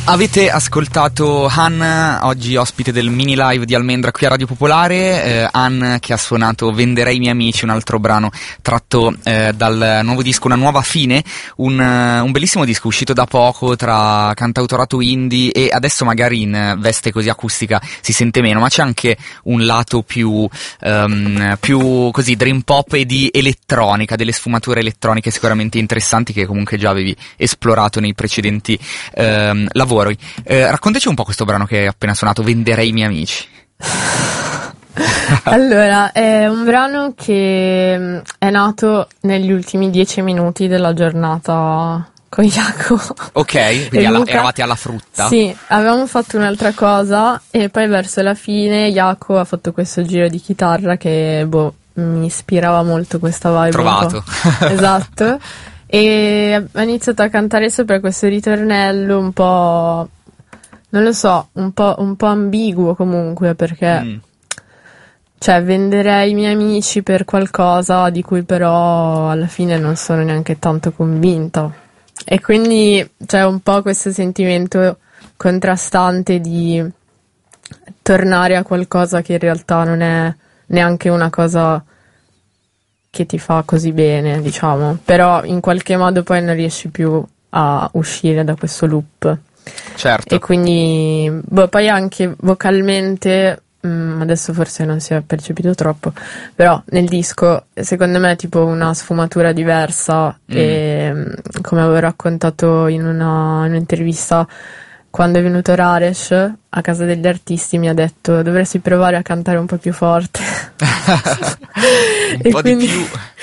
Avete ascoltato Han, oggi ospite del mini live di Almendra qui a Radio Popolare. Han che ha suonato Venderei i miei amici, un altro brano tratto dal nuovo disco Una nuova fine, un bellissimo disco uscito da poco tra cantautorato indie, e adesso magari in veste così acustica si sente meno, ma c'è anche un lato più così dream pop e di elettronica, delle sfumature elettroniche sicuramente interessanti che comunque già avevi esplorato nei precedenti lavori. Raccontaci un po' questo brano che hai appena suonato, Venderei i miei amici. Allora, è un brano che è nato negli ultimi 10 minuti della giornata con Jaco. Ok, quindi eravate alla frutta? Sì, avevamo fatto un'altra cosa e poi verso la fine Jaco ha fatto questo giro di chitarra che mi ispirava molto questa vibe. Trovato. Esatto. E ho iniziato a cantare sopra questo ritornello un po', non lo so, un po' ambiguo comunque, perché cioè venderei i miei amici per qualcosa di cui però alla fine non sono neanche tanto convinta. E quindi c'è un po' questo sentimento contrastante di tornare a qualcosa che in realtà non è neanche una cosa che ti fa così bene, diciamo, però in qualche modo poi non riesci più a uscire da questo loop. Certo. E quindi poi anche vocalmente adesso forse non si è percepito troppo, però nel disco secondo me è tipo una sfumatura diversa e come avevo raccontato in un'intervista, quando è venuto Raresh a Casa degli Artisti mi ha detto dovresti provare a cantare un po' più forte. Un po' quindi di più.